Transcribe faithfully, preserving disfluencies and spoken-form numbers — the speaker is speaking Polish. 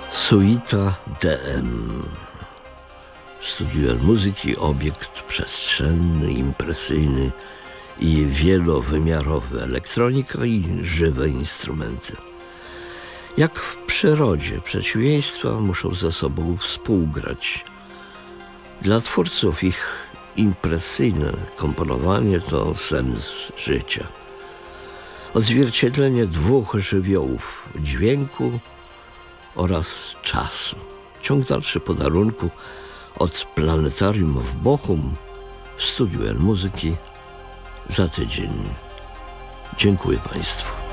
Suita D M. Studio muzyki, obiekt przestrzenny, impresyjny i wielowymiarowy, elektronika i żywe instrumenty. Jak w przyrodzie, przeciwieństwa muszą ze sobą współgrać. Dla twórców ich impresyjne komponowanie to sens życia. Odzwierciedlenie dwóch żywiołów: dźwięku oraz czasu. Ciąg dalszy podarunku od Planetarium w Bochum w studiu muzyki za tydzień. Dziękuję Państwu.